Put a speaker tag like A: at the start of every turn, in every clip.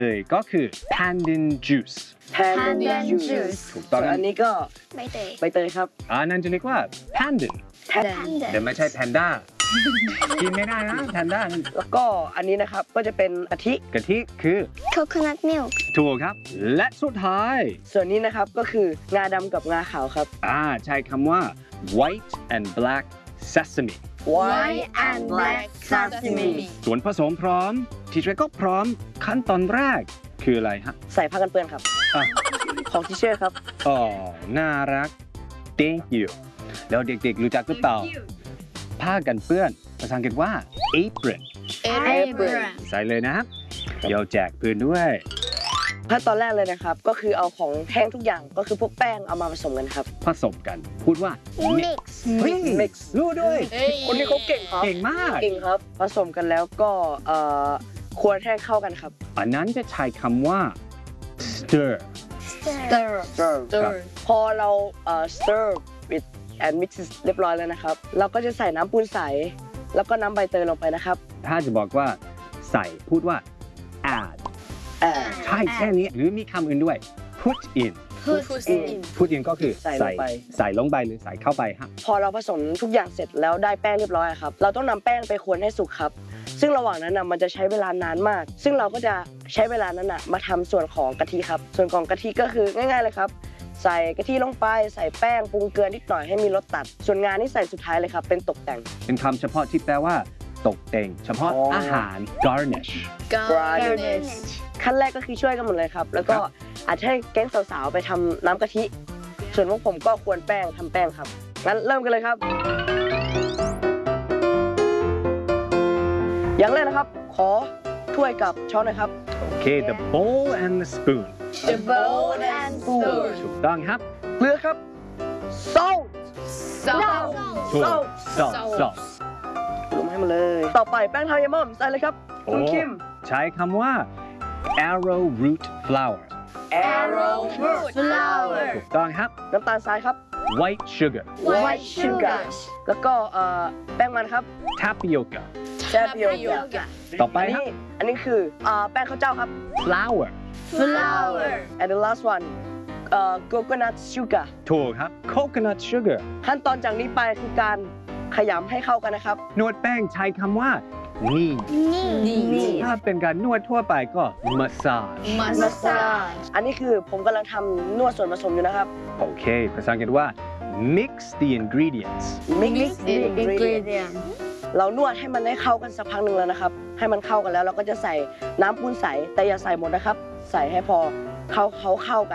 A: เลยก็คือ Pandan Juice
B: Pandan Juice
A: ถูกต้อง
B: อันนี้ก็
C: ใบเตย
B: ใบเตยครับ
A: นั่นจะเรียกว่า Pandan แต่ไม่ใช่ Panda กินไม่ได้นะ Panda นั่น
B: แล้วก็อันนี้นะครับก็จะเป็นกะทิ
A: กะทิคือ
C: coconut milk
A: ถูกครับ และสุดท้าย
B: ส่วนนี้นะครับก็คืองาดำกับงาขาวครับ
A: ใช้คำว่า white and black sesame
C: White and black sesame
A: ส่วนผสมพร้อมทีเชอร์ก็พร้อมขั้นตอนแรกคืออะไรฮะ
B: ใส่ผ้ากันเปื้อนครับ
A: อ่ะ
B: ของทิเชอร์ครับ
A: น่ารัก thank you แล้วเด็กๆรู้จักหรือเปล่าผ้ากันเปื้อนภาษาอังกฤษว่า apron
C: apron
A: ใส่เลยนะครับเดี๋ยวแจกปืนด้วย
B: ขั้นตอนแรกเลยนะครับก็คือเอาของแห้งทุกอย่างก็คือพวกแป้งเอามาผสมกันครับ
A: ผสมกัน พูดว่า
C: mix
A: เฮ้ย
B: mix
A: รู้ด้วย
B: คนนี้เขาเก่งครับ
A: เก่งมาก
B: เก่งครับผสมกันแล้วก็ควรให้เข้ากันครับ
A: อันนั้นจะใช้คำว่า stir
C: stir
B: stir พอเราstir with and mix เรียบร้อยแล้วนะครับเราก็จะใส่น้ำปูนใสแล้วก็น้ำใบเตยลงไปนะครับ
A: ถ้าจะบอกว่าใส่พูดว่า add ใช่แค่นี้หรือมีคำอื่นด้วย put in put in ก็คือ
B: ใส่ลงไป
A: ใส่ลงไปหรือใส่เข้าไปฮะ
B: พอเราผสมทุกอย่างเสร็จแล้วได้แป้งเรียบร้อยครับเราต้องนำแป้งไปคนให้สุกครับซึ่งระหว่างนั้นมันจะใช้เวลานานมาก ซึ่งเราก็จะใช้เวลานั้นมาทำส่วนของกะทิครับส่วนของกะทิก็คือง่ายๆเลยครับใส่กะทิลงไปใส่แป้งปรุงเกลือนิดหน่อยให้มีรสตัดส่วนงานนี่ใส่สุดท้ายเลยครับเป็นตกแต่ง
A: เป็นคำเฉพาะที่แปลว่าตกแต่งเฉพาะอาหาร garnish
C: garnish
B: ขั้นแรกก็คือช่วยกันหมดเลยครับแล้วก็อาจจะให้แก๊งสาวๆไปทำน้ำกะทิส่วนพวกผมก็ควรแป้งทำแป้งครับงั้นเริ่มกันเลยครับอย่างแรกนะครับขอถ้วยกับช้อนหน่อยครับ
A: โอเค the bowl and the spoon
C: the bowl and spoon
A: ถูกต้องครับ
B: เกลือครับ salt
C: salt
A: ถูก salt
B: ลงให้มาเลยต่อไปแป้งทาวยาม่อมใส่เลยครับคุณคิม
A: ใช้คำว่า arrowroot flour
C: arrowroot flour
A: ถูกต้องครับ
B: น้ำตาลทรายครับ
A: white sugar
C: white sugar
B: แล้วก็แป้งมันครับ
A: tapioca
B: แช่เปียว
A: ต่อไปครับ
B: อันนี้คือแป้งข้าวเจ้าครับ
A: flour
C: flour
B: and the last one coconut sugar
A: ถูกครับ coconut sugar
B: ขั้นตอนจากนี้ไปคือการขยำให้เข้ากันนะครับ
A: นวดแป้งใช้คำว่า knead
C: นี่
A: ถ้าเป็นการนวดทั่วไปก็ massage
C: massage
B: อันนี้คือผมกำลังทำนวดส่วนผสมอยู่นะครับ
A: โอเค ภาษาอังกฤษว่า mix the ingredients
B: mix the ingredient
C: ingredient
B: เรานวดให้มันได้เข้ากันสักพักหนึ่งแล้วนะครับให้มันเข้ากันแล้วเราก็จะใส่น้ำปูนใสแต่อย่าใส่หมดนะครับใส่ให้พอเข้ากัน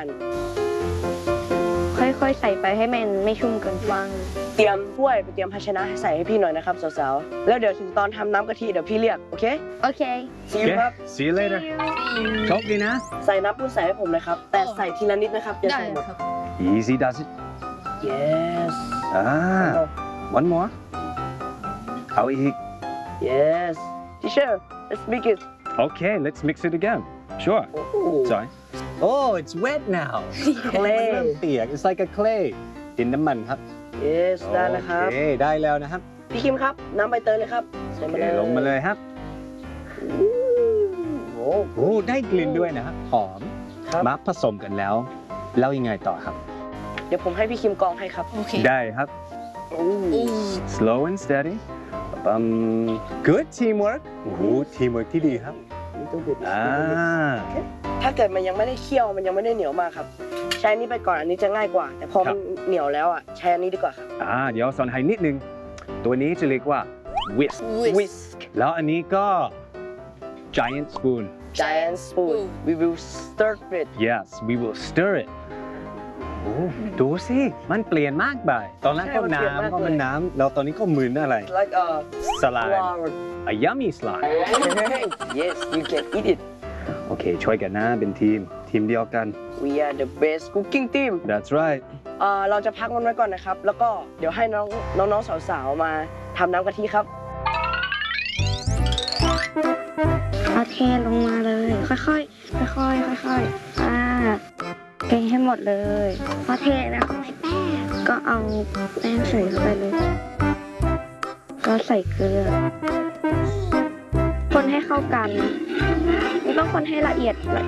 C: ค่อยๆใส่ไปให้มันไม่ชุ่มเกินไป
B: เตรียมถ้วยไปเตรียมภาชนะให้ใส่ให้พี่หน่อยนะครับสาวๆแล้วเดี๋ยวถึงตอนทำน้ำกะทิเดี๋ยวพี่เรียกโอเค
C: โอเค
B: see you ครับ
A: see you later โชคดีนะ
B: ใส่น้ำปูนใสให้ผมเลยครับแต่ใส่ทีละนิดนะครับอย่าใส่หมด
A: easy does it
B: yes
A: one more เอาอีก
B: yes teacher let's make it
A: okay let's mix it again sure sorry oh it's wet now
B: clay
A: เริ่มเปียก it's like a clay ดินน้ำมันครับ
B: yes ได้แล้วครับ
A: โอเคได้แล้วนะครับ
B: พี่คิมครับน้ำใบเตยเลยครับใส่มาเลย
A: ลงมาเลยครับ
B: โอ้
A: โอ้ได้กลิ่นด้วยนะครับหอม
B: ครับ
A: มาผสมกันแล้วแล้วยังไงต่อครับ
B: เดี๋ยวผมให้พี่คิมกรองให้ครับ
C: โอเค
A: ได้ครับ slow and steady good teamwork โอ้โห teamwork ที่ดีครับ
B: ถ้าเกิดมันยังไม่ได้เคี่ยวมันยังไม่ได้เหนียวมากครับใช้อันนี้ไปก่อนอันนี้จะง่ายกว่า แต่พอมันเหนียวแล้วใช้อันนี้ดีกว่าครับ
A: เดี๋ยวสอนให้นิดนึง ตัวนี้จะเรียกว่า whisk
B: whisk
A: แล้วอันนี้ก็ giant spoon
B: giant spoon we will stir it
A: yes we will stir it โอ้ดูสิ มันเปลี่ยนมากไปตอนแรกก็น้ำก็มันน้ำแล้วตอนนี้ก็เหมือนอะไร
B: like a
A: slime
B: flour
A: a yummy slime
B: yes you can eat it
A: โอเค ช่วยกันนะเป็นทีมเดียวกัน
B: we are the best cooking team
A: that's right
B: เราจะพักมันไว้ก่อนนะครับแล้วก็เดี๋ยวให้น้องสาวๆมาทำน้ำกะทิครับ
C: เอาเทลงมาเลยค่อยเทให้หมดเลยพอเทนะคะก็เอาแป้งใส่เข้าไปเลยก็ใส่เกลือคนให้เข้ากันต้องคนให้ละเอียด